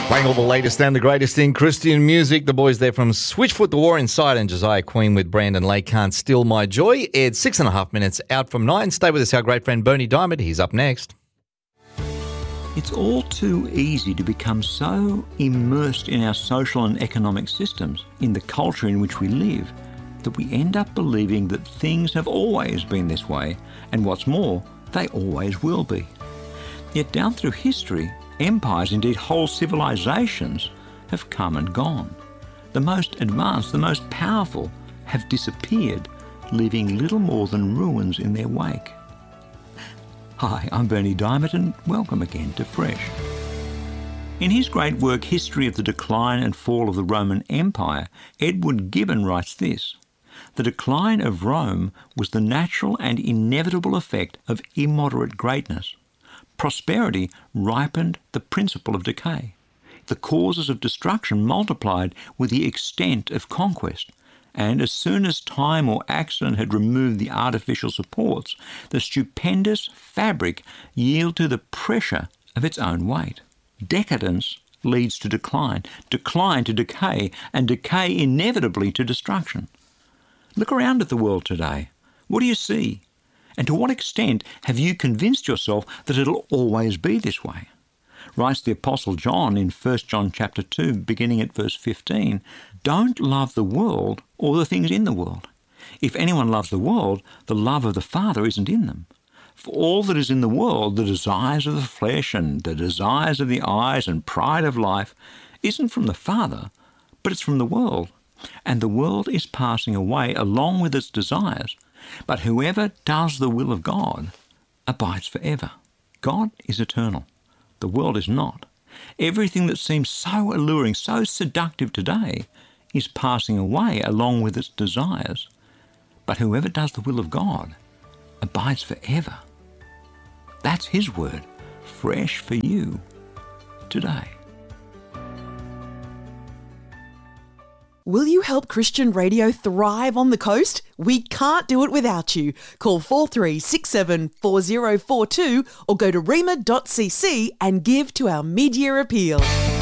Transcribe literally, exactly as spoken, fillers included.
Playing all the latest and the greatest in Christian music. The boys there from Switchfoot, The War Inside, and Josiah Queen with Brandon Lake, Can't Steal My Joy. It's six and a half minutes out from nine. Stay with us, our great friend Bernie Diamond. He's up next. It's all too easy to become so immersed in our social and economic systems, in the culture in which we live, that we end up believing that things have always been this way, and what's more, they always will be. Yet down through history, empires, indeed whole civilizations, have come and gone. The most advanced, the most powerful, have disappeared, leaving little more than ruins in their wake. Hi, I'm Bernie Diamond, and welcome again to Fresh. In his great work, History of the Decline and Fall of the Roman Empire, Edward Gibbon writes this: "The decline of Rome was the natural and inevitable effect of immoderate greatness. Prosperity ripened the principle of decay. The causes of destruction multiplied with the extent of conquest, and as soon as time or accident had removed the artificial supports, the stupendous fabric yielded to the pressure of its own weight. Decadence leads to decline, decline to decay, and decay inevitably to destruction. Look around at the world today. What do you see? And to what extent have you convinced yourself that it'll always be this way?" Writes the Apostle John in First John chapter two, beginning at verse fifteen, "Don't love the world or the things in the world. If anyone loves the world, the love of the Father isn't in them. For all that is in the world, the desires of the flesh and the desires of the eyes and pride of life, isn't from the Father, but it's from the world. And the world is passing away along with its desires. But whoever does the will of God abides forever." God is eternal. The world is not. Everything that seems so alluring, so seductive today is passing away along with its desires. But whoever does the will of God abides forever. That's His word, fresh for you today. Will you help Christian radio thrive on the coast? We can't do it without you. Call four three six seven four zero four two or go to rhema dot c c and give to our mid-year appeal.